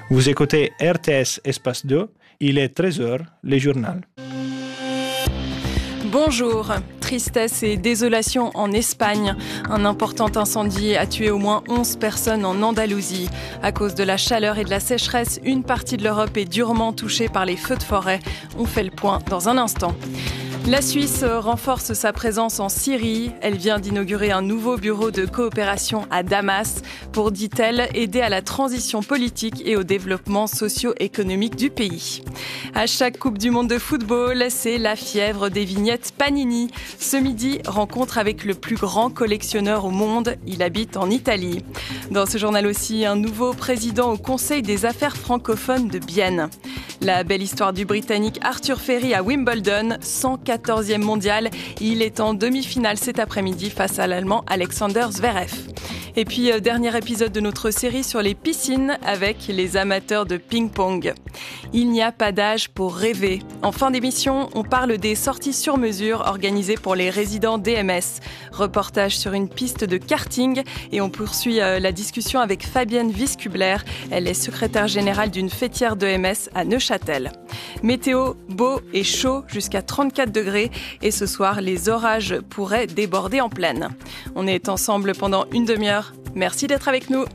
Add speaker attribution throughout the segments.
Speaker 1: Vous écoutez RTS Espace 2, il est 13h, les journaux.
Speaker 2: Bonjour. Tristesse et désolation en Espagne. Un important incendie a tué au moins 11 personnes en Andalousie. À cause de la chaleur et de la sécheresse, une partie de l'Europe est durement touchée par les feux de forêt. On fait le point dans un instant. La Suisse renforce sa présence en Syrie. Elle vient d'inaugurer un nouveau bureau de coopération à Damas pour, dit-elle, aider à la transition politique et au développement socio-économique du pays. À chaque Coupe du Monde de football, c'est la fièvre des vignettes Panini. Ce midi, rencontre avec le plus grand collectionneur au monde. Il habite en Italie. Dans ce journal aussi, un nouveau président au Conseil des affaires francophones de Bienne. La belle histoire du Britannique Arthur Ferry à Wimbledon, 114e mondial. Il est en demi-finale cet après-midi face à l'Allemand Alexander Zverev. Et puis, dernier épisode de notre série sur les piscines avec les amateurs de ping-pong. Il n'y a pas d'âge pour rêver. En fin d'émission, on parle des sorties sur mesure organisées pour les résidents d'EMS. Reportage sur une piste de karting et on poursuit la discussion avec Fabienne Wiskubler. Elle est secrétaire générale d'une fêtière d'EMS à Neuchâtel. Météo, beau et chaud jusqu'à 34 degrés et ce soir, les orages pourraient déborder en pleine. On est ensemble pendant une demi-heure. Merci d'être avec nous.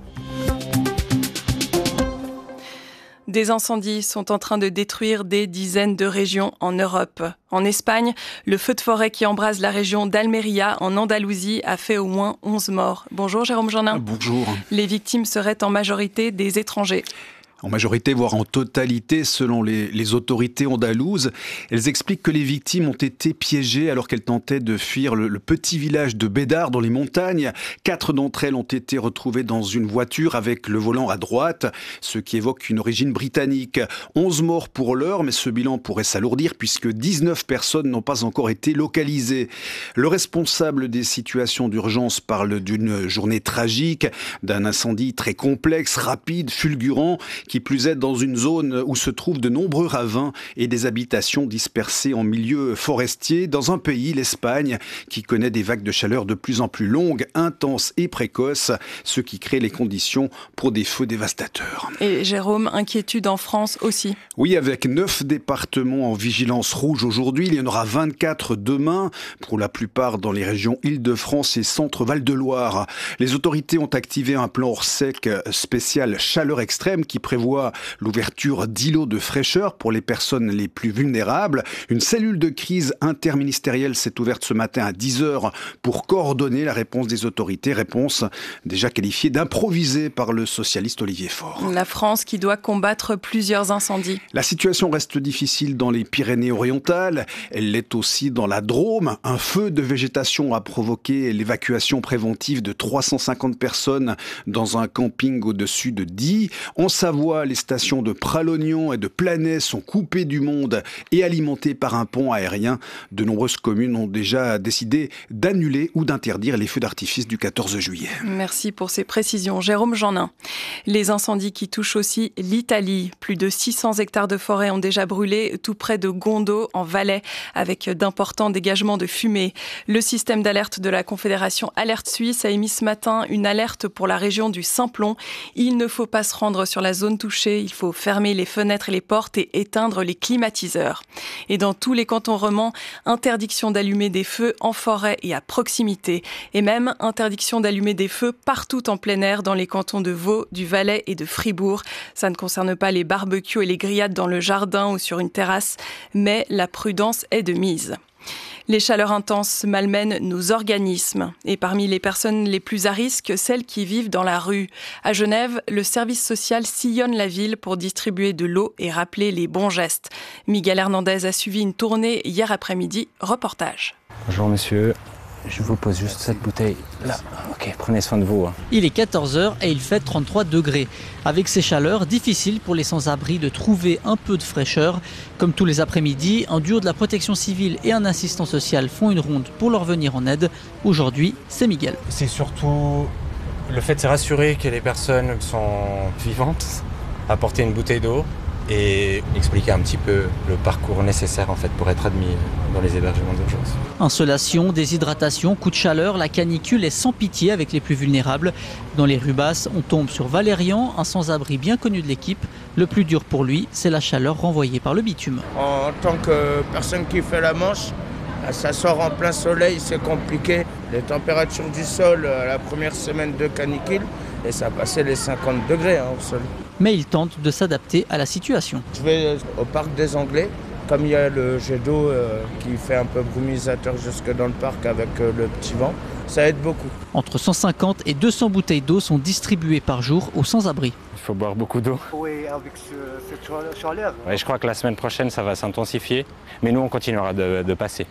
Speaker 2: Des incendies sont en train de détruire des dizaines de régions en Europe. En Espagne, le feu de forêt qui embrase la région d'Almeria, en Andalousie, a fait au moins 11 morts. Bonjour Jérôme Jeannin.
Speaker 3: Bonjour.
Speaker 2: Les victimes seraient en majorité des étrangers.
Speaker 3: En majorité, voire en totalité, selon les autorités andalouses. Elles expliquent que les victimes ont été piégées alors qu'elles tentaient de fuir le petit village de Bédar dans les montagnes. 4 d'entre elles ont été retrouvées dans une voiture avec le volant à droite, ce qui évoque une origine britannique. 11 morts pour l'heure, mais ce bilan pourrait s'alourdir puisque 19 personnes n'ont pas encore été localisées. Le responsable des situations d'urgence parle d'une journée tragique, d'un incendie très complexe, rapide, fulgurant, qui plus est dans une zone où se trouvent de nombreux ravins et des habitations dispersées en milieu forestier, dans un pays, l'Espagne, qui connaît des vagues de chaleur de plus en plus longues, intenses et précoces, ce qui crée les conditions pour des feux dévastateurs.
Speaker 2: Et Jérôme, inquiétude en France aussi.
Speaker 3: Oui, avec 9 départements en vigilance rouge aujourd'hui, il y en aura 24 demain, pour la plupart dans les régions Île-de-France et Centre-Val de Loire. Les autorités ont activé un plan hors sec spécial chaleur extrême qui prévoit l'ouverture d'îlots de fraîcheur pour les personnes les plus vulnérables. Une cellule de crise interministérielle s'est ouverte ce matin à 10h pour coordonner la réponse des autorités. Réponse déjà qualifiée d'improvisée par le socialiste Olivier Faure.
Speaker 2: La France qui doit combattre plusieurs incendies.
Speaker 3: La situation reste difficile dans les Pyrénées-Orientales. Elle l'est aussi dans la Drôme. Un feu de végétation a provoqué l'évacuation préventive de 350 personnes dans un camping au-dessus de Die. En Savoie, les stations de Pralognan et de Planay sont coupées du monde et alimentées par un pont aérien. De nombreuses communes ont déjà décidé d'annuler ou d'interdire les feux d'artifice du 14 juillet.
Speaker 2: Merci pour ces précisions. Jérôme Jeannin. Les incendies qui touchent aussi l'Italie. Plus de 600 hectares de forêt ont déjà brûlé tout près de Gondo, en Valais, avec d'importants dégagements de fumée. Le système d'alerte de la Confédération Alerte Suisse a émis ce matin une alerte pour la région du Simplon. Il ne faut pas se rendre sur la zone touchée, il faut fermer les fenêtres et les portes et éteindre les climatiseurs. Et dans tous les cantons romans, interdiction d'allumer des feux en forêt et à proximité. Et même interdiction d'allumer des feux partout en plein air dans les cantons de Vaud, du Valais et de Fribourg. Ça ne concerne pas les barbecues et les grillades dans le jardin ou sur une terrasse, mais la prudence est de mise. Les chaleurs intenses malmènent nos organismes. Et parmi les personnes les plus à risque, celles qui vivent dans la rue. À Genève, le service social sillonne la ville pour distribuer de l'eau et rappeler les bons gestes. Miguel Hernandez a suivi une tournée hier après-midi. Reportage.
Speaker 4: Bonjour monsieur, je vous pose juste cette bouteille là. Ok, prenez soin de vous.
Speaker 5: Il est 14h et il fait 33 degrés. Avec ces chaleurs, difficile pour les sans-abri de trouver un peu de fraîcheur. Comme tous les après-midi, un duo de la protection civile et un assistant social font une ronde pour leur venir en aide. Aujourd'hui, c'est Miguel.
Speaker 6: C'est surtout le fait de se rassurer que les personnes sont vivantes, apporter une bouteille d'eau et expliquer un petit peu le parcours nécessaire en fait pour être admis dans les hébergements d'urgence.
Speaker 5: Insolation, déshydratation, coup de chaleur, la canicule est sans pitié avec les plus vulnérables. Dans les rues basses, on tombe sur Valérian, un sans-abri bien connu de l'équipe. Le plus dur pour lui, c'est la chaleur renvoyée par le bitume.
Speaker 7: En tant que personne qui fait la manche, ça sort en plein soleil, c'est compliqué. Les températures du sol à la première semaine de canicule, et ça passait les 50 degrés au sol.
Speaker 5: Mais il tente de s'adapter à la situation.
Speaker 7: Je vais au parc des Anglais, comme il y a le jet d'eau qui fait un peu brumisateur jusque dans le parc avec le petit vent, ça aide beaucoup.
Speaker 5: Entre 150 et 200 bouteilles d'eau sont distribuées par jour aux sans-abri.
Speaker 6: Il faut boire beaucoup d'eau.
Speaker 8: Oui, avec cette chaleur.
Speaker 6: Ouais, je crois que la semaine prochaine, ça va s'intensifier, mais nous, on continuera de passer.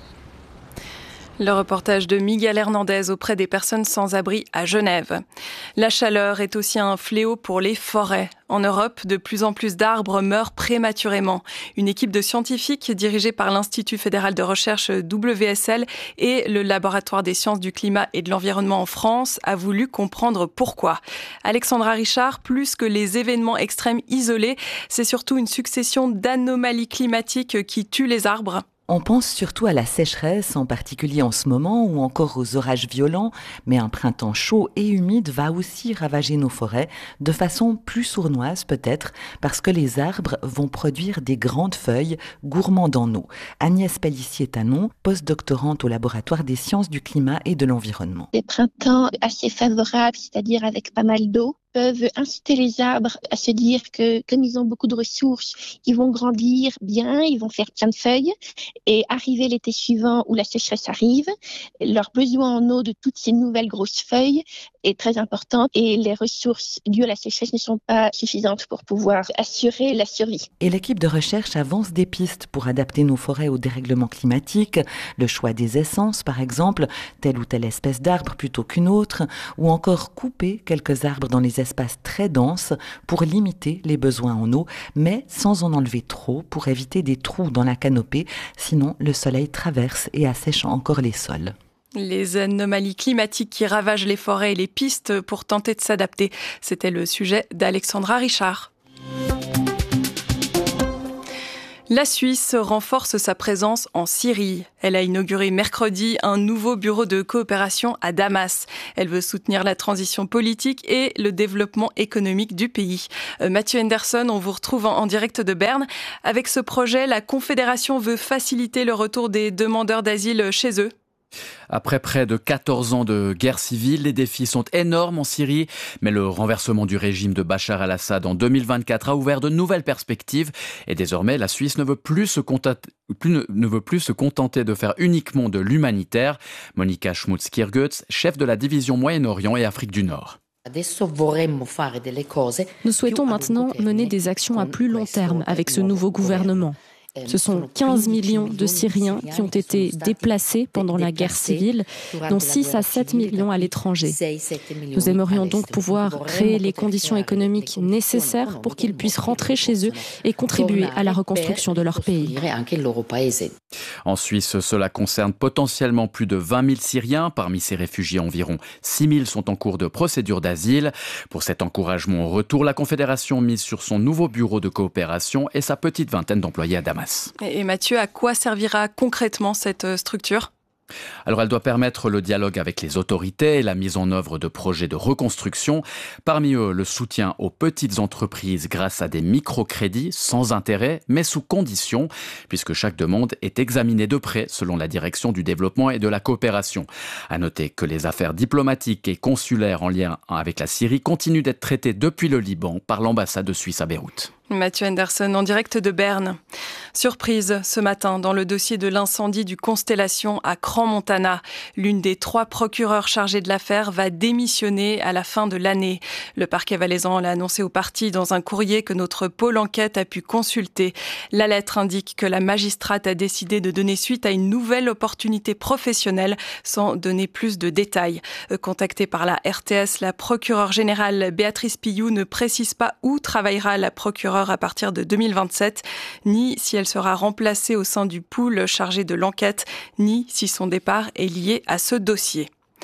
Speaker 2: Le reportage de Miguel Hernandez auprès des personnes sans abri à Genève. La chaleur est aussi un fléau pour les forêts. En Europe, de plus en plus d'arbres meurent prématurément. Une équipe de scientifiques dirigée par l'Institut fédéral de recherche WSL et le Laboratoire des sciences du climat et de l'environnement en France a voulu comprendre pourquoi. Alexandra Richard, plus que les événements extrêmes isolés, c'est surtout une succession d'anomalies climatiques qui tuent les arbres.
Speaker 9: On pense surtout à la sécheresse, en particulier en ce moment, ou encore aux orages violents, mais un printemps chaud et humide va aussi ravager nos forêts, de façon plus sournoise peut-être, parce que les arbres vont produire des grandes feuilles gourmandes en eau. Agnès Pellissier-Tanon, postdoctorante au Laboratoire des sciences du climat et de l'environnement.
Speaker 10: Des printemps assez favorables, c'est-à-dire avec pas mal d'eau, peuvent inciter les arbres à se dire que comme ils ont beaucoup de ressources, ils vont grandir bien, ils vont faire plein de feuilles et arriver l'été suivant où la sécheresse arrive, leur besoin en eau de toutes ces nouvelles grosses feuilles est très important et les ressources dues à la sécheresse ne sont pas suffisantes pour pouvoir assurer la survie.
Speaker 9: Et l'équipe de recherche avance des pistes pour adapter nos forêts au dérèglement climatique, le choix des essences par exemple, telle ou telle espèce d'arbre plutôt qu'une autre, ou encore couper quelques arbres dans les espaces très denses pour limiter les besoins en eau, mais sans en enlever trop pour éviter des trous dans la canopée, sinon le soleil traverse et assèche encore les sols.
Speaker 2: Les anomalies climatiques qui ravagent les forêts et les pistes pour tenter de s'adapter. C'était le sujet d'Alexandra Richard. La Suisse renforce sa présence en Syrie. Elle a inauguré mercredi un nouveau bureau de coopération à Damas. Elle veut soutenir la transition politique et le développement économique du pays. Mathieu Henderson, on vous retrouve en direct de Berne. Avec ce projet, la Confédération veut faciliter le retour des demandeurs d'asile chez eux.
Speaker 11: Après près de 14 ans de guerre civile, les défis sont énormes en Syrie, mais le renversement du régime de Bachar al-Assad en 2024 a ouvert de nouvelles perspectives et désormais la Suisse ne veut plus se contenter de faire uniquement de l'humanitaire. Monika Schmutz-Kirgutz, chef de la division Moyen-Orient et Afrique du Nord.
Speaker 12: Nous souhaitons maintenant mener des actions à plus long terme avec ce nouveau gouvernement. Ce sont 15 millions de Syriens qui ont été déplacés pendant la guerre civile, dont 6 à 7 millions à l'étranger. Nous aimerions donc pouvoir créer les conditions économiques nécessaires pour qu'ils puissent rentrer chez eux et contribuer à la reconstruction de leur pays.
Speaker 11: En Suisse, cela concerne potentiellement plus de 20 000 Syriens. Parmi ces réfugiés, environ 6 000 sont en cours de procédure d'asile. Pour cet encouragement au retour, la Confédération mise sur son nouveau bureau de coopération et sa petite vingtaine d'employés à Damas.
Speaker 2: Et Mathieu, à quoi servira concrètement cette structure ?
Speaker 11: Alors elle doit permettre le dialogue avec les autorités et la mise en œuvre de projets de reconstruction. Parmi eux, le soutien aux petites entreprises grâce à des microcrédits sans intérêt, mais sous condition, puisque chaque demande est examinée de près selon la direction du développement et de la coopération. À noter que les affaires diplomatiques et consulaires en lien avec la Syrie continuent d'être traitées depuis le Liban par l'ambassade de Suisse à Beyrouth.
Speaker 2: Mathieu Henderson en direct de Berne. Surprise ce matin dans le dossier de l'incendie du Constellation à Crans-Montana. L'une des 3 procureurs chargés de l'affaire va démissionner à la fin de l'année. Le parquet valaisan l'a annoncé aux parties dans un courrier que notre pôle enquête a pu consulter. La lettre indique que la magistrate a décidé de donner suite à une nouvelle opportunité professionnelle sans donner plus de détails. Contactée par la RTS, la procureure générale Béatrice Pillou ne précise pas où travaillera la procureure à partir de 2027, ni si elle sera remplacée au sein du pool chargé de l'enquête, ni si son départ est lié à ce dossier.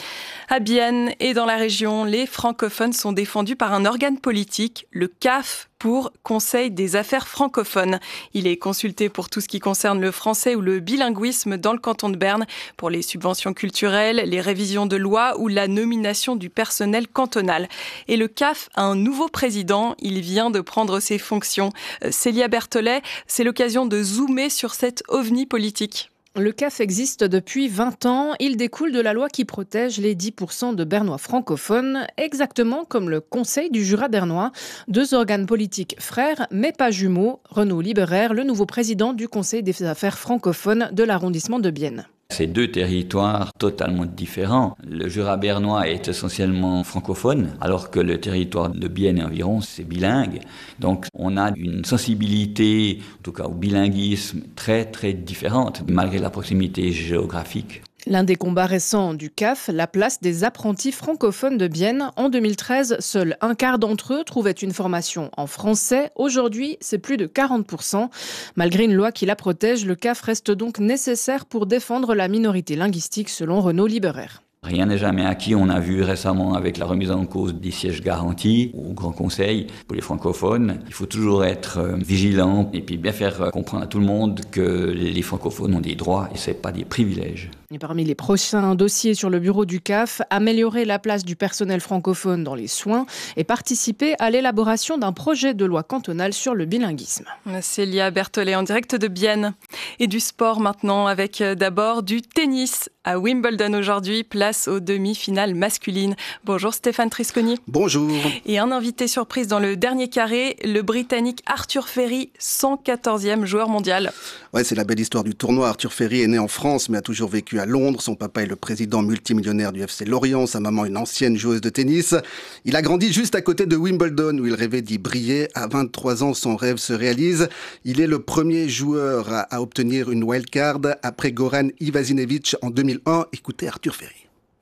Speaker 2: À Bienne et dans la région, les francophones sont défendus par un organe politique, le CAF, pour Conseil des affaires francophones. Il est consulté pour tout ce qui concerne le français ou le bilinguisme dans le canton de Berne, pour les subventions culturelles, les révisions de lois ou la nomination du personnel cantonal. Et le CAF a un nouveau président, il vient de prendre ses fonctions. Célia Berthollet, c'est l'occasion de zoomer sur cet ovni politique.
Speaker 13: Le CAF existe depuis 20 ans. Il découle de la loi qui protège les 10% de Bernois francophones, exactement comme le Conseil du Jura bernois. 2 organes politiques frères, mais pas jumeaux. Renaud Liberaire, le nouveau président du Conseil des affaires francophones de l'arrondissement de Bienne.
Speaker 14: C'est 2 territoires totalement différents. Le Jura bernois est essentiellement francophone, alors que le territoire de Bienne et environ, c'est bilingue. Donc on a une sensibilité, en tout cas au bilinguisme, très très différente, malgré la proximité géographique.
Speaker 13: L'un des combats récents du CAF, la place des apprentis francophones de Bienne. En 2013, seul un quart d'entre eux trouvaient une formation en français. Aujourd'hui, c'est plus de 40%. Malgré une loi qui la protège, le CAF reste donc nécessaire pour défendre la minorité linguistique, selon Renaud Liberaire.
Speaker 14: Rien n'est jamais acquis. On a vu récemment avec la remise en cause des sièges garantis au Grand Conseil pour les francophones. Il faut toujours être vigilant et puis bien faire comprendre à tout le monde que les francophones ont des droits et ce n'est pas des privilèges.
Speaker 13: Et parmi les prochains dossiers sur le bureau du CAF, améliorer la place du personnel francophone dans les soins et participer à l'élaboration d'un projet de loi cantonale sur le bilinguisme.
Speaker 2: Célia Berthollet en direct de Bienne. Et du sport maintenant avec d'abord du tennis. À Wimbledon aujourd'hui, place aux demi-finales masculines. Bonjour Stéphane Trisconi.
Speaker 15: Bonjour.
Speaker 2: Et un invité surprise dans le dernier carré, le Britannique Arthur Ferry, 114e joueur mondial.
Speaker 15: Ouais, c'est la belle histoire du tournoi. Arthur Ferry est né en France mais a toujours vécu à Londres. Son papa est le président multimillionnaire du FC Lorient, sa maman une ancienne joueuse de tennis. Il a grandi juste à côté de Wimbledon où il rêvait d'y briller. À 23 ans, son rêve se réalise. Il est le premier joueur à obtenir une wildcard après Goran Ivanisevic en 2001. Écoutez Arthur Ferry.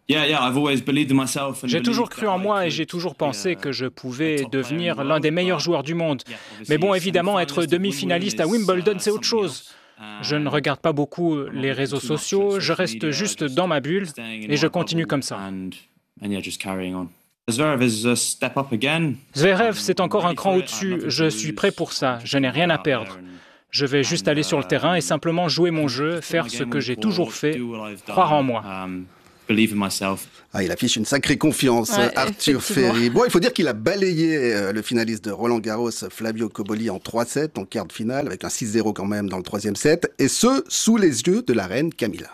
Speaker 1: J'ai toujours cru en moi et j'ai toujours pensé que je pouvais devenir l'un des meilleurs joueurs du monde. Mais bon, évidemment, être demi-finaliste à Wimbledon, c'est autre chose. Je ne regarde pas beaucoup les réseaux sociaux, je reste juste dans ma bulle et je continue comme ça. Zverev, c'est encore un cran au-dessus. Je suis prêt pour ça. Je n'ai rien à perdre. Je vais juste aller sur le terrain et simplement jouer mon jeu, faire ce que j'ai toujours fait, croire en moi.
Speaker 15: Il affiche une sacrée confiance, Arthur Ferry. Bon, il faut dire qu'il a balayé le finaliste de Roland Garros, Flavio Cobolli, en 3-7, en quart de finale, avec un 6-0 quand même dans le 3e set, et ce, sous les yeux de la reine Camilla.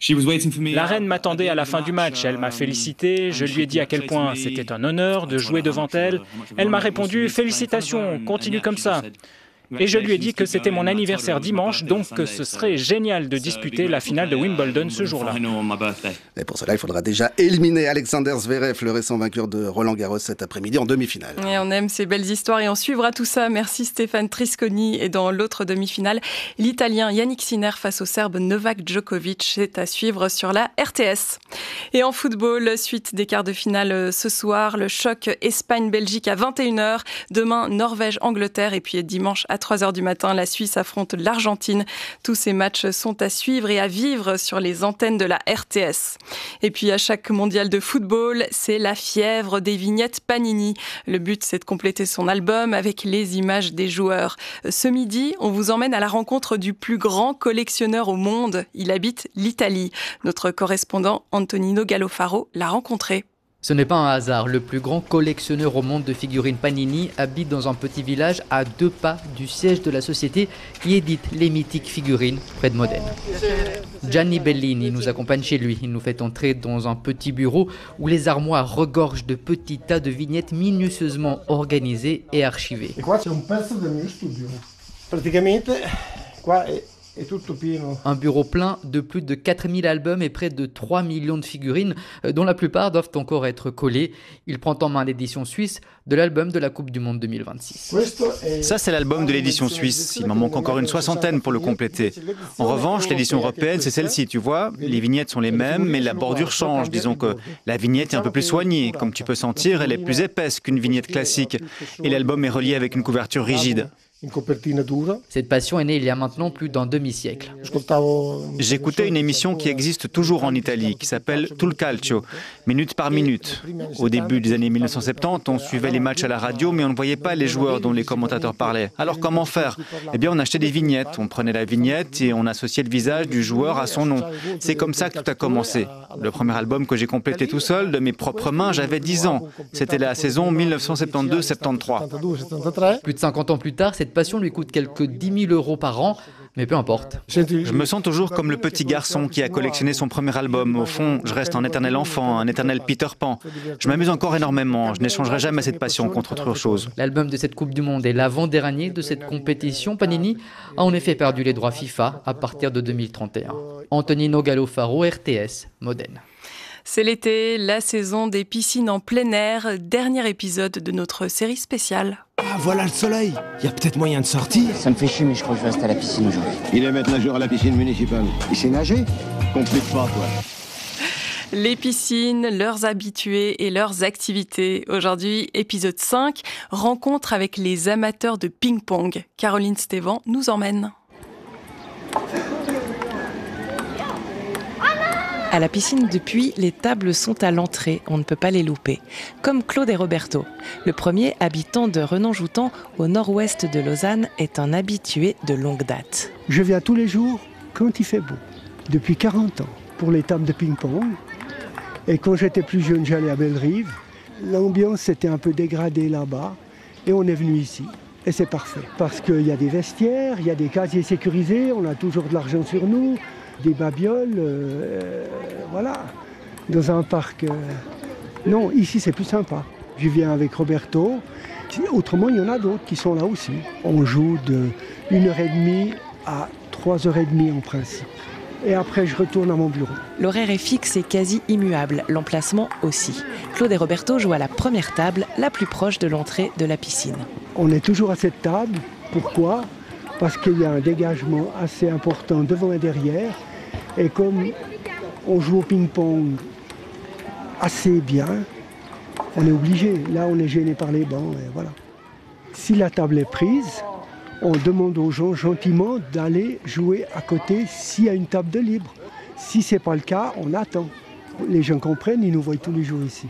Speaker 1: La reine m'attendait à la fin du match, elle m'a félicité, je lui ai dit à quel point c'était un honneur de jouer devant elle. Elle m'a répondu « Félicitations, continue comme ça ». Et je lui ai dit que c'était mon anniversaire dimanche, donc que ce serait génial de disputer la finale de Wimbledon ce jour-là.
Speaker 15: Et pour cela, il faudra déjà éliminer Alexander Zverev, le récent vainqueur de Roland Garros cet après-midi en demi-finale.
Speaker 2: Et on aime ces belles histoires et on suivra tout ça. Merci Stéphane Trisconi. Et dans l'autre demi-finale, l'Italien Yannick Sinner face au Serbe Novak Djokovic. C'est à suivre sur la RTS. Et en football, suite des quarts de finale ce soir, le choc Espagne-Belgique à 21h. Demain, Norvège-Angleterre et puis dimanche à 3h du matin, la Suisse affronte l'Argentine. Tous ces matchs sont à suivre et à vivre sur les antennes de la RTS. Et puis à chaque mondial de football, c'est la fièvre des vignettes Panini. Le but, c'est de compléter son album avec les images des joueurs. Ce midi, on vous emmène à la rencontre du plus grand collectionneur au monde. Il habite l'Italie. Notre correspondant Antonino Gallofaro l'a rencontré.
Speaker 16: Ce n'est pas un hasard, le plus grand collectionneur au monde de figurines Panini habite dans un petit village à 2 pas du siège de la société qui édite les mythiques figurines près de Modène. Gianni Bellini nous accompagne chez lui. Il nous fait entrer dans un petit bureau où les armoires regorgent de petits tas de vignettes minutieusement organisées et archivées.
Speaker 17: Et qua c'è un pezzo del mio studio. Praticamente qua è tutto pieno.
Speaker 16: Un bureau plein de plus de 4000 albums et près de 3 millions de figurines, dont la plupart doivent encore être collées. Il prend en main l'édition suisse de l'album de la Coupe du Monde 2026.
Speaker 18: Ça, c'est l'album de l'édition suisse. Il m'en manque encore une 60aine pour le compléter. En revanche, l'édition européenne, c'est celle-ci, tu vois. Les vignettes sont les mêmes, mais la bordure change. Disons que la vignette est un peu plus soignée. Comme tu peux sentir, elle est plus épaisse qu'une vignette classique. Et l'album est relié avec une couverture rigide.
Speaker 16: Cette passion est née il y a maintenant plus d'un demi-siècle.
Speaker 18: J'écoutais une émission qui existe toujours en Italie, qui s'appelle Tout le Calcio. minute par minute. Au début des années 1970, on suivait les matchs à la radio, mais on ne voyait pas les joueurs dont les commentateurs parlaient. Alors comment faire? Eh bien, on achetait des vignettes. On prenait la vignette et on associait le visage du joueur à son nom. C'est comme ça que tout a commencé. Le premier album que j'ai complété tout seul, de mes propres mains, j'avais 10 ans. C'était la saison 1972-73.
Speaker 16: Plus de 50 ans plus tard, cette passion lui coûte quelques 10 000 € par an. Mais peu importe.
Speaker 18: Je me sens toujours comme le petit garçon qui a collectionné son premier album. Au fond, je reste un éternel enfant, un éternel Peter Pan. Je m'amuse encore énormément. Je n'échangerai jamais cette passion contre autre chose.
Speaker 16: L'album de cette Coupe du Monde est l'avant-dernier de cette compétition. Panini a en effet perdu les droits FIFA à partir de 2031. Antonino Gallo-Faro, RTS, Modène.
Speaker 2: C'est l'été, la saison des piscines en plein air, dernier épisode de notre série spéciale.
Speaker 19: Ah, voilà le soleil. Il y a peut-être moyen de sortir.
Speaker 4: Ça me fait chier, mais je crois que je vais rester à la piscine aujourd'hui.
Speaker 19: Il est maître nageur à la piscine municipale. Il sait nager? Complique pas, toi.
Speaker 2: Les piscines, leurs habitués et leurs activités. Aujourd'hui, épisode 5, rencontre avec les amateurs de ping-pong. Caroline Stévan nous emmène. À la piscine de Puy, les tables sont à l'entrée, on ne peut pas les louper. Comme Claude et Roberto. Le premier, habitant de Renan-Joutan, au nord-ouest de Lausanne, est un habitué de longue date.
Speaker 20: Je viens tous les jours quand il fait beau, depuis 40 ans, pour les tables de ping-pong. Et quand j'étais plus jeune, j'allais à Bellerive. L'ambiance s'était un peu dégradée là-bas, et on est venu ici. Et c'est parfait, parce qu'il y a des vestiaires, il y a des casiers sécurisés, on a toujours de l'argent sur nous. Des babioles, voilà, dans un parc. Non, ici c'est plus sympa. Je viens avec Roberto. Autrement, il y en a d'autres qui sont là aussi. On joue de 1h30 à 3h30 en principe. Et après, je retourne à mon bureau.
Speaker 2: L'horaire est fixe et quasi immuable, l'emplacement aussi. Claude et Roberto jouent à la première table, la plus proche de l'entrée de la piscine.
Speaker 20: On est toujours à cette table. Pourquoi ? Parce qu'il y a un dégagement assez important devant et derrière. Et comme on joue au ping-pong assez bien, on est obligé. Là, on est gêné par les bancs, et voilà. Si la table est prise, on demande aux gens gentiment d'aller jouer à côté s'il y a une table de libre. Si ce n'est pas le cas, on attend. Les gens comprennent, ils nous voient tous les jours ici.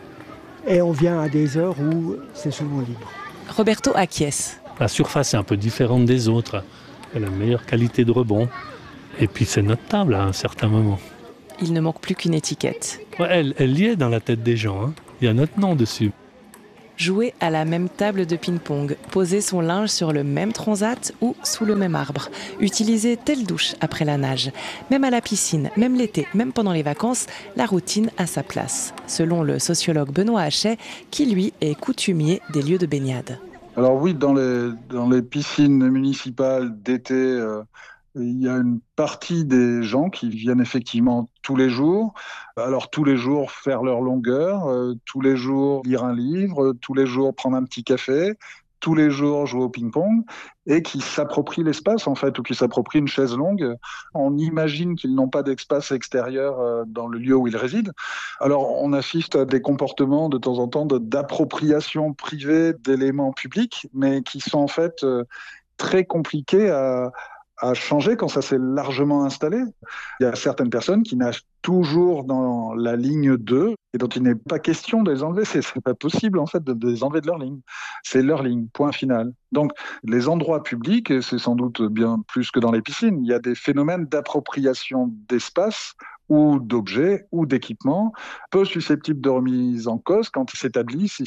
Speaker 20: Et on vient à des heures où c'est souvent libre.
Speaker 2: Roberto acquiesce.
Speaker 21: La surface est un peu différente des autres. Elle a une meilleure qualité de rebond. Et puis c'est notre table à un certain moment.
Speaker 2: Il ne manque plus qu'une étiquette.
Speaker 21: Ouais, elle y est dans la tête des gens. Hein. Il y a notre nom dessus.
Speaker 2: Jouer à la même table de ping-pong, poser son linge sur le même transat ou sous le même arbre, utiliser telle douche après la nage. Même à la piscine, même l'été, même pendant les vacances, la routine a sa place. Selon le sociologue Benoît Hachet, qui lui est coutumier des lieux de baignade.
Speaker 22: Alors oui, dans les piscines municipales d'été, il y a une partie des gens qui viennent effectivement tous les jours. Alors tous les jours faire leur longueur, tous les jours lire un livre, tous les jours prendre un petit café, tous les jours jouer au ping-pong et qui s'approprient l'espace en fait, ou qui s'approprient une chaise longue. On imagine qu'ils n'ont pas d'espace extérieur dans le lieu où ils résident. Alors on assiste à des comportements de temps en temps d'appropriation privée d'éléments publics, mais qui sont en fait très compliqués à changer quand ça s'est largement installé. Il y a certaines personnes qui nagent toujours dans la ligne 2 et dont il n'est pas question de les enlever. C'est pas possible en fait de les enlever de leur ligne. C'est leur ligne, point final. Donc les endroits publics, et c'est sans doute bien plus que dans les piscines, il y a des phénomènes d'appropriation d'espace ou d'objets ou d'équipements peu susceptibles de remise en cause quand ils s'établissent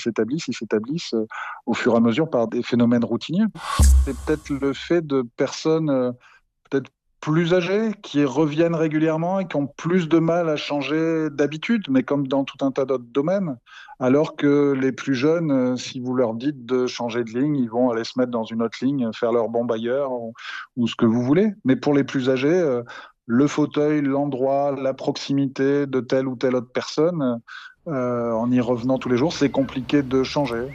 Speaker 22: au fur et à mesure par des phénomènes routiniers. C'est peut-être le fait de personnes peut-être plus âgées qui reviennent régulièrement et qui ont plus de mal à changer d'habitude, mais comme dans tout un tas d'autres domaines. Alors que les plus jeunes, si vous leur dites de changer de ligne, ils vont aller se mettre dans une autre ligne, faire leur bombe ailleurs ou ce que vous voulez. Mais pour les plus âgés, le fauteuil, l'endroit, la proximité de telle ou telle autre personne, en y revenant tous les jours, c'est compliqué de changer.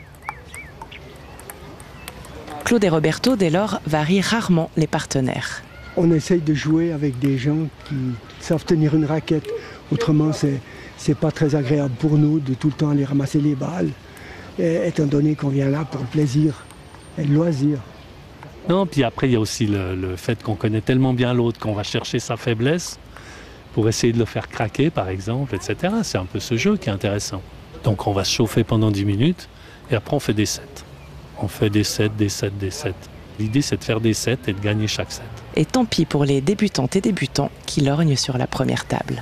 Speaker 2: Claude et Roberto, dès lors, varient rarement les partenaires.
Speaker 20: On essaye de jouer avec des gens qui savent tenir une raquette. Autrement, c'est pas très agréable pour nous de tout le temps aller ramasser les balles, étant donné qu'on vient là pour le plaisir et le loisir.
Speaker 21: Non, puis après, il y a aussi le fait qu'on connaît tellement bien l'autre qu'on va chercher sa faiblesse pour essayer de le faire craquer, par exemple, etc. C'est un peu ce jeu qui est intéressant. Donc on va se chauffer pendant 10 minutes et après on fait des sets. On fait des sets, des sets, des sets. L'idée, c'est de faire des sets et de gagner chaque set.
Speaker 3: Et tant pis pour les débutantes et débutants qui lorgnent sur la première table.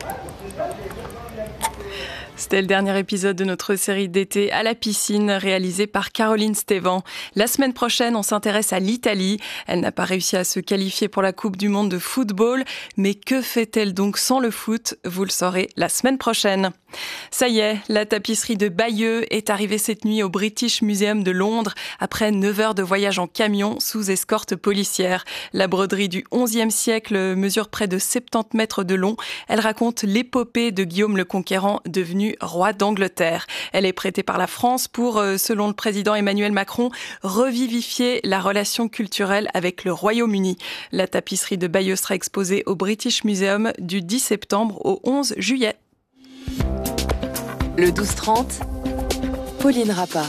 Speaker 2: C'était le dernier épisode de notre série d'été à la piscine, réalisée par Caroline Stévan. La semaine prochaine, on s'intéresse à l'Italie. Elle n'a pas réussi à se qualifier pour la Coupe du Monde de football. Mais que fait-elle donc sans le foot ? Vous le saurez la semaine prochaine. Ça y est, la tapisserie de Bayeux est arrivée cette nuit au British Museum de Londres après 9 heures de voyage en camion sous escorte policière. La broderie du XIe siècle mesure près de 70 mètres de long. Elle raconte l'épopée de Guillaume le Conquérant, devenu roi d'Angleterre. Elle est prêtée par la France pour, selon le président Emmanuel Macron, revivifier la relation culturelle avec le Royaume-Uni. La tapisserie de Bayeux sera exposée au British Museum du 10 septembre au 11 juillet.
Speaker 3: Le 12-30, Pauline Rappa.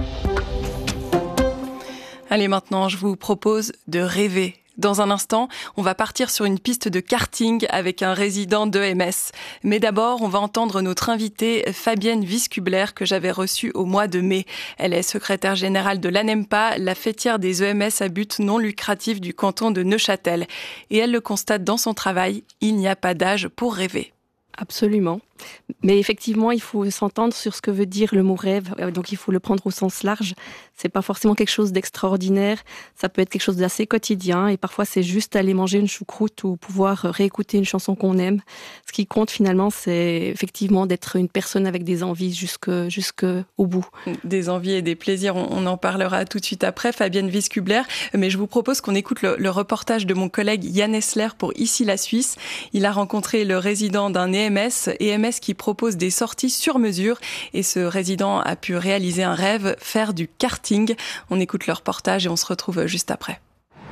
Speaker 2: Allez, maintenant, je vous propose de rêver. Dans un instant, on va partir sur une piste de karting avec un résident d'EMS. Mais d'abord, on va entendre notre invitée Fabienne Wiskubler que j'avais reçue au mois de mai. Elle est secrétaire générale de l'ANEMPA, la fêtière des EMS à but non lucratif du canton de Neuchâtel. Et elle le constate dans son travail, il n'y a pas d'âge pour rêver.
Speaker 12: Absolument. Mais effectivement, il faut s'entendre sur ce que veut dire le mot rêve. Donc, il faut le prendre au sens large. C'est pas forcément quelque chose d'extraordinaire. Ça peut être quelque chose d'assez quotidien. Et parfois, c'est juste aller manger une choucroute ou pouvoir réécouter une chanson qu'on aime. Ce qui compte finalement, c'est effectivement d'être une personne avec des envies jusqu'au bout.
Speaker 2: Des envies et des plaisirs, on en parlera tout de suite après. Fabienne Wiskubler. Mais je vous propose qu'on écoute le reportage de mon collègue Yann Essler pour Ici la Suisse. Il a rencontré le résident d'un EMS qui propose des sorties sur mesure et ce résident a pu réaliser un rêve, faire du karting. On écoute le reportage et on se retrouve juste après.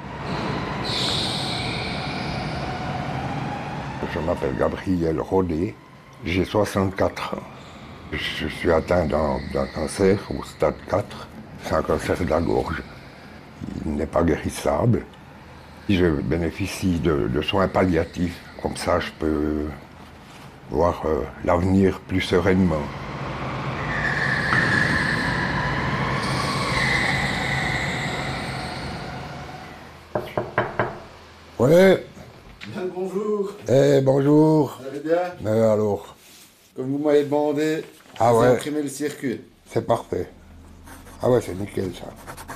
Speaker 7: Je m'appelle Gabriel Rodet, j'ai 64 ans. Je suis atteint d'un cancer au stade 4, c'est un cancer de la gorge. Il n'est pas guérissable. Je bénéficie de soins palliatifs, comme ça je peux voir l'avenir plus sereinement. Ouais.
Speaker 23: Bien le bonjour.
Speaker 7: Bonjour.
Speaker 23: Vous allez bien?
Speaker 7: Alors.
Speaker 23: Comme vous m'avez demandé,
Speaker 7: ah
Speaker 23: vous
Speaker 7: ouais.
Speaker 23: imprimez le circuit.
Speaker 7: C'est parfait. Ah ouais, c'est nickel ça.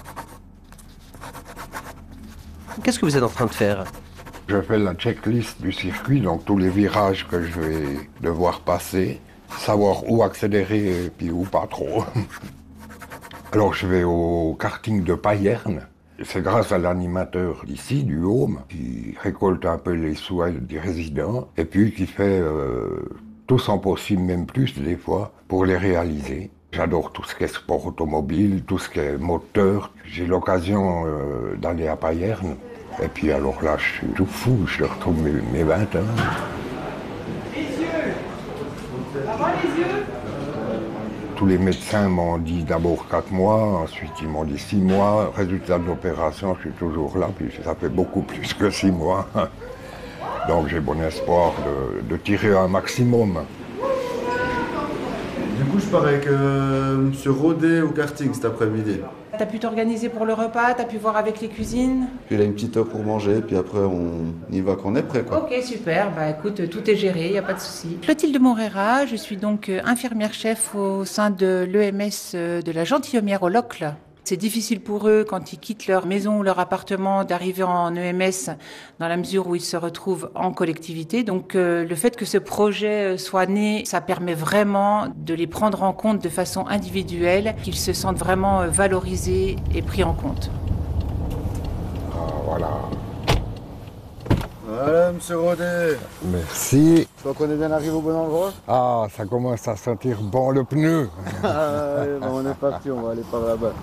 Speaker 23: Qu'est-ce que vous êtes en train de faire?
Speaker 7: Je fais la checklist du circuit, donc tous les virages que je vais devoir passer, savoir où accélérer et puis où pas trop. Alors je vais au karting de Payerne. C'est grâce à l'animateur d'ici, du Home, qui récolte un peu les sous des résidents et puis qui fait tout son possible, même plus des fois, pour les réaliser. J'adore tout ce qui est sport automobile, tout ce qui est moteur. J'ai l'occasion d'aller à Payerne. Et puis alors là, je suis tout fou, je retrouve mes 20 ans.
Speaker 23: Les yeux! Ça va les yeux?
Speaker 7: Tous les médecins m'ont dit d'abord 4 mois, ensuite ils m'ont dit 6 mois. Résultat de l'opération, je suis toujours là, puis ça fait beaucoup plus que 6 mois. Donc j'ai bon espoir de tirer un maximum.
Speaker 23: Du coup, je pars avec M. Rodet au karting cet après-midi.
Speaker 24: T'as pu t'organiser pour le repas, t'as pu voir avec les cuisines?
Speaker 23: Puis il a une petite heure pour manger, puis après on y va quand on est prêt, quoi.
Speaker 24: Ok, super, bah écoute, tout est géré, y a pas de souci. Clotilde Morera, je suis donc infirmière-chef au sein de l'EMS de la Gentilhommière au Locle. C'est difficile pour eux, quand ils quittent leur maison ou leur appartement, d'arriver en EMS dans la mesure où ils se retrouvent en collectivité. Donc le fait que ce projet soit né, ça permet vraiment de les prendre en compte de façon individuelle, qu'ils se sentent vraiment valorisés et pris en compte.
Speaker 7: Ah, voilà.
Speaker 23: Voilà, monsieur Rodet.
Speaker 7: Merci.
Speaker 23: Je crois qu'on est bien arrivé au bon endroit.
Speaker 7: Ah, ça commence à sentir bon le pneu.
Speaker 23: On est parti, on va aller par là-bas.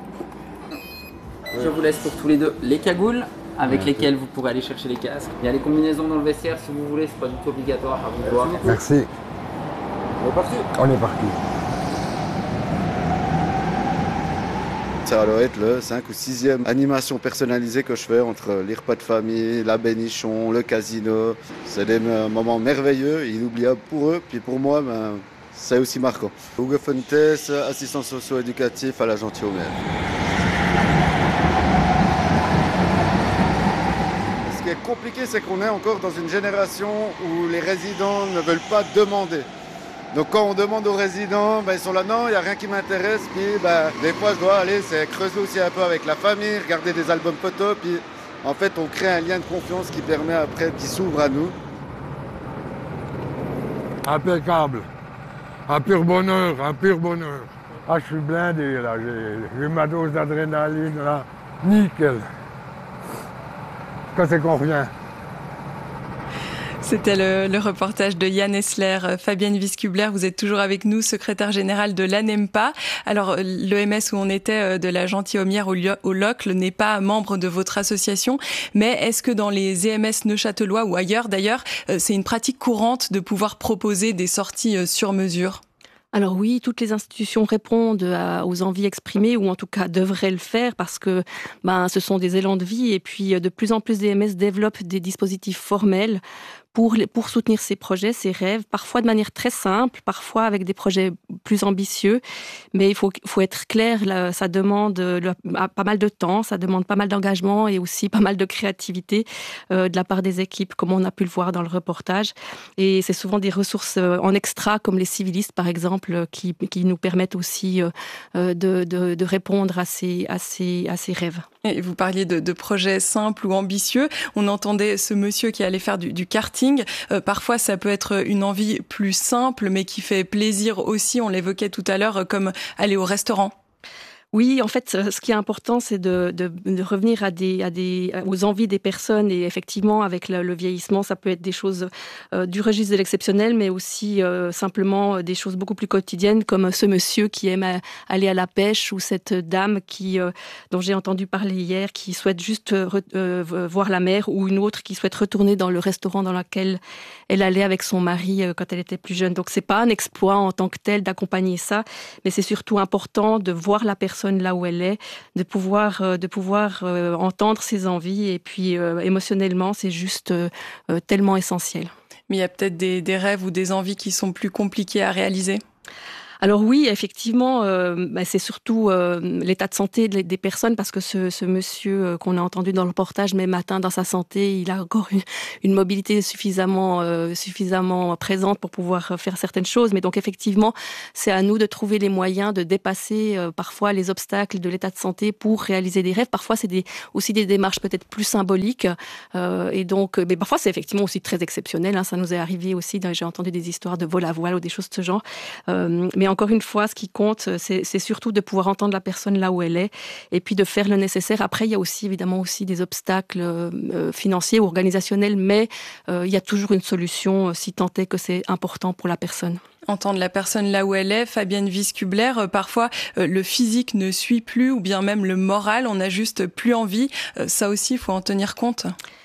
Speaker 25: Je vous laisse pour tous les deux les cagoules avec lesquelles vous pourrez aller chercher les casques. Il y a les combinaisons dans le vestiaire si vous voulez, c'est pas du tout obligatoire à vous voir.
Speaker 7: Merci.
Speaker 23: On est parti.
Speaker 7: On est parti.
Speaker 5: Ça doit être le 5 ou 6e animation personnalisée que je fais entre les repas de famille, la bénichon, le casino. C'est des moments merveilleux, inoubliables pour eux, puis pour moi, c'est aussi marquant. Hugo Fuentes, assistant socio-éducatif à la Gentilhomère. Ce qui est compliqué, c'est qu'on est encore dans une génération où les résidents ne veulent pas demander. Donc quand on demande aux résidents, ils sont là, non, il n'y a rien qui m'intéresse. Puis des fois, je dois aller creuser aussi un peu avec la famille, regarder des albums photos. Puis en fait, on crée un lien de confiance qui permet après, qui s'ouvre à nous.
Speaker 7: Impeccable. Un pur bonheur, un pur bonheur. Ah, je suis blindé là, j'ai ma dose d'adrénaline là. Nickel. Quand c'est qu'on revient.
Speaker 2: C'était le reportage de Yann Essler. Fabienne Wiskubler, vous êtes toujours avec nous, secrétaire générale de l'ANEMPA. Alors, l'EMS où on était de la Gentilhomère au Locle n'est pas membre de votre association, mais est-ce que dans les EMS neuchâtelois ou ailleurs d'ailleurs, c'est une pratique courante de pouvoir proposer des sorties sur mesure ?
Speaker 12: Alors oui, toutes les institutions répondent aux envies exprimées, ou en tout cas devraient le faire, parce que ce sont des élans de vie, et puis de plus en plus d'EMS développent des dispositifs formels pour soutenir ces projets, ces rêves, parfois de manière très simple, parfois avec des projets plus ambitieux. Mais il faut être clair, là, ça demande pas mal de temps, ça demande pas mal d'engagement et aussi pas mal de créativité de la part des équipes, comme on a pu le voir dans le reportage. Et c'est souvent des ressources en extra, comme les civilistes par exemple, qui nous permettent aussi de répondre à ces rêves.
Speaker 2: Et vous parliez de projets simples ou ambitieux. On entendait ce monsieur qui allait faire du karting. Parfois, ça peut être une envie plus simple, mais qui fait plaisir aussi. On l'évoquait tout à l'heure, comme aller au restaurant.
Speaker 12: Oui, en fait, ce qui est important, c'est de revenir aux envies des personnes. Et effectivement, avec le vieillissement, ça peut être des choses du registre de l'exceptionnel, mais aussi simplement des choses beaucoup plus quotidiennes, comme ce monsieur qui aime aller à la pêche, ou cette dame dont j'ai entendu parler hier, qui souhaite juste voir la mer, ou une autre qui souhaite retourner dans le restaurant dans lequel elle allait avec son mari quand elle était plus jeune. Donc, c'est pas un exploit en tant que tel d'accompagner ça, mais c'est surtout important de voir la personne là où elle est, de pouvoir entendre ses envies, et puis émotionnellement, c'est juste tellement essentiel.
Speaker 2: Mais il y a peut-être des rêves ou des envies qui sont plus compliqués à réaliser ?
Speaker 12: Alors oui, effectivement, c'est surtout l'état de santé des personnes, parce que ce monsieur qu'on a entendu dans le reportage, même matin dans sa santé, il a encore une mobilité suffisamment présente pour pouvoir faire certaines choses. Mais donc effectivement, c'est à nous de trouver les moyens de dépasser parfois les obstacles de l'état de santé pour réaliser des rêves. Parfois, c'est aussi des démarches peut-être plus symboliques. Et donc, mais parfois, c'est effectivement aussi très exceptionnel. Hein, ça nous est arrivé aussi. J'ai entendu des histoires de vol à voile ou des choses de ce genre. Mais encore une fois, ce qui compte, c'est surtout de pouvoir entendre la personne là où elle est, et puis de faire le nécessaire. Après, il y a aussi évidemment des obstacles financiers ou organisationnels, mais il y a toujours une solution si tant est que c'est important pour la personne.
Speaker 2: Entendre la personne là où elle est. Fabienne Wiskubler, parfois le physique ne suit plus, ou bien même le moral, on n'a juste plus envie. Ça aussi, il faut en tenir compte.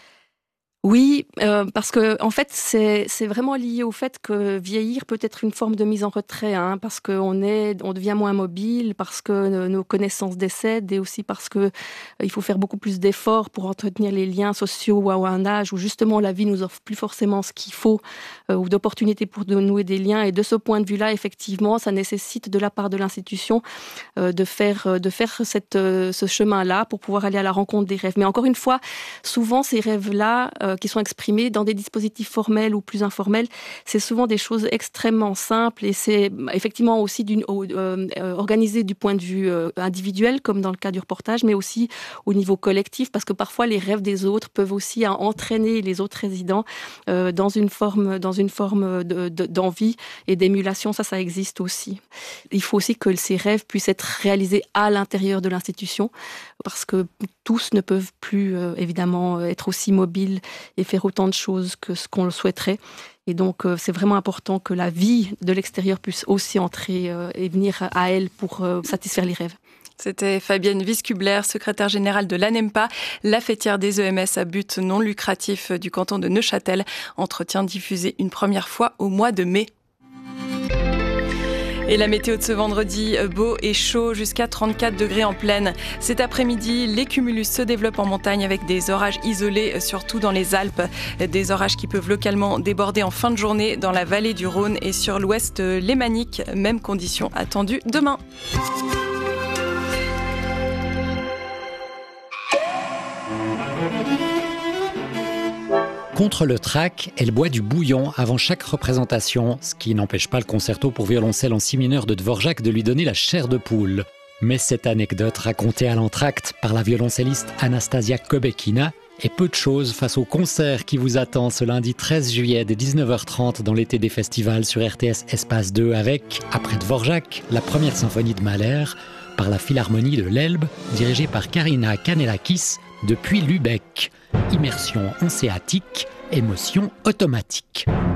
Speaker 12: Oui, parce que en fait, c'est vraiment lié au fait que vieillir peut être une forme de mise en retrait, hein, parce qu'on devient moins mobile, parce que nos connaissances décèdent, et aussi parce que il faut faire beaucoup plus d'efforts pour entretenir les liens sociaux à un âge où justement la vie nous offre plus forcément ce qu'il faut, ou d'opportunités pour nouer des liens. Et de ce point de vue-là, effectivement, ça nécessite de la part de l'institution de faire ce chemin-là pour pouvoir aller à la rencontre des rêves. Mais encore une fois, souvent ces rêves-là qui sont exprimés dans des dispositifs formels ou plus informels, c'est souvent des choses extrêmement simples, et c'est effectivement aussi organisé du point de vue individuel, comme dans le cas du reportage, mais aussi au niveau collectif, parce que parfois les rêves des autres peuvent aussi entraîner les autres résidents dans une forme d'envie et d'émulation. Ça existe aussi. Il faut aussi que ces rêves puissent être réalisés à l'intérieur de l'institution, parce que tous ne peuvent plus évidemment être aussi mobiles et faire autant de choses que ce qu'on le souhaiterait. Et donc, c'est vraiment important que la vie de l'extérieur puisse aussi entrer et venir à elle pour satisfaire les rêves.
Speaker 2: C'était Fabienne Wiskubler, secrétaire générale de l'ANEMPA, la fêtière des EMS à but non lucratif du canton de Neuchâtel. Entretien diffusé une première fois au mois de mai. Et la météo de ce vendredi, beau et chaud jusqu'à 34 degrés en plaine. Cet après-midi, les cumulus se développent en montagne avec des orages isolés, surtout dans les Alpes. Des orages qui peuvent localement déborder en fin de journée dans la vallée du Rhône et sur l'ouest lémanique. Même conditions attendues demain.
Speaker 6: Contre le trac, elle boit du bouillon avant chaque représentation, ce qui n'empêche pas le concerto pour violoncelle en si mineur de Dvorak de lui donner la chair de poule. Mais cette anecdote racontée à l'entracte par la violoncelliste Anastasia Kobekina est peu de choses face au concert qui vous attend ce lundi 13 juillet dès 19h30 dans l'été des festivals sur RTS Espace 2 avec, après Dvorak, la première symphonie de Mahler par la Philharmonie de l'Elbe dirigée par Karina Kanellakis depuis Lübeck. Immersion hanséatique, émotion automatique.